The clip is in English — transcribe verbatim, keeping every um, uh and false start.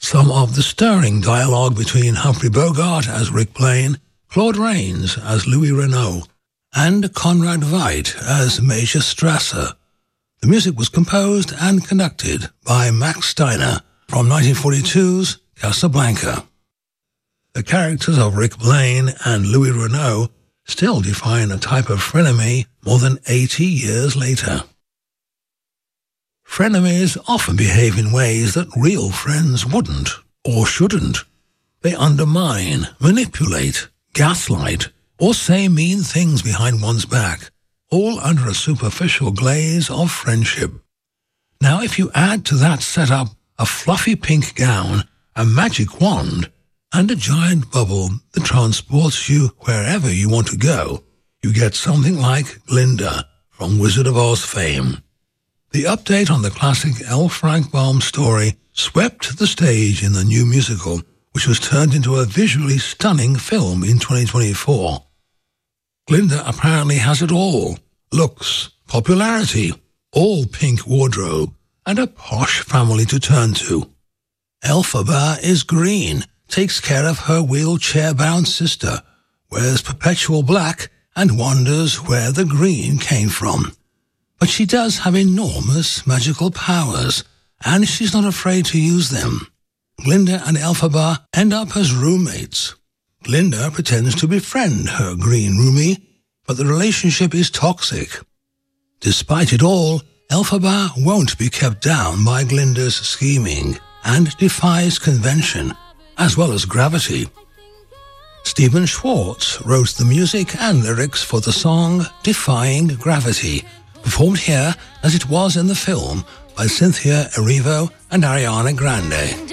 some of the stirring dialogue between Humphrey Bogart as Rick Blaine, Claude Rains as Louis Renault, and Conrad Veidt as Major Strasser. The music was composed and conducted by Max Steiner from nineteen forty-two's Casablanca. The characters of Rick Blaine and Louis Renault still define a type of frenemy more than eighty years later. Frenemies often behave in ways that real friends wouldn't or shouldn't. They undermine, manipulate, gaslight, or say mean things behind one's back, all under a superficial glaze of friendship. Now, if you add to that setup a fluffy pink gown, a magic wand, and a giant bubble that transports you wherever you want to go, you get something like Glinda from Wizard of Oz fame. The update on the classic L. Frank Baum story swept the stage in the new musical, which was turned into a visually stunning film in twenty twenty-four. Glinda apparently has it all: looks, popularity, all pink wardrobe, and a posh family to turn to. Elphaba is green, takes care of her wheelchair-bound sister, wears perpetual black, and wonders where the green came from. But she does have enormous magical powers, and she's not afraid to use them. Glinda and Elphaba end up as roommates. Glinda pretends to befriend her green roomie, but the relationship is toxic. Despite it all, Elphaba won't be kept down by Glinda's scheming and defies convention, as well as gravity. Stephen Schwartz wrote the music and lyrics for the song Defying Gravity, performed here as it was in the film by Cynthia Erivo and Ariana Grande.